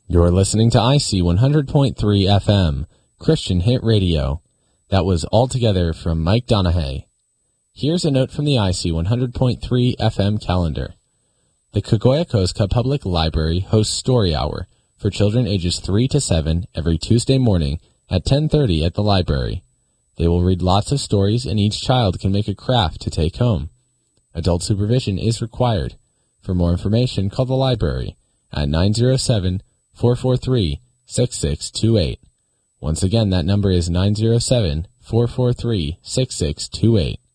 You're listening to IC 100.3 FM, Christian Hit Radio. That was All Together from Mike Donahue. Here's a note from the IC 100.3 FM calendar. The Kagoyakoska Public Library hosts Story Hour for children ages 3 to 7 every Tuesday morning at 10:30 at the library. They will read lots of stories and each child can make a craft to take home. Adult supervision is required. For more information, call the library at 907-443-6628. Once again, that number is 907-443-6628.